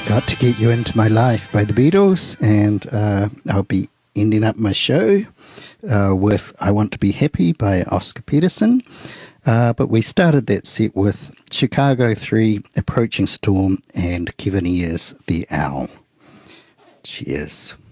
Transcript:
Got to Get You Into My Life by the Beatles, and I'll be ending up my show with I Want to Be Happy by Oscar Peterson. But we started that set with Chicago 3, Approaching Storm, and Kevin Ayers, The Owl. Cheers.